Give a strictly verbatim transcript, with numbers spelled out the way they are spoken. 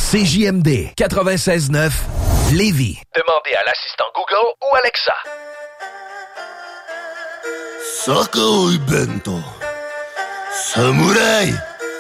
C J M D quatre-vingt-seize neuf Lévis. Demandez à l'assistant Google ou Alexa. Sakoi Bento. Samouraï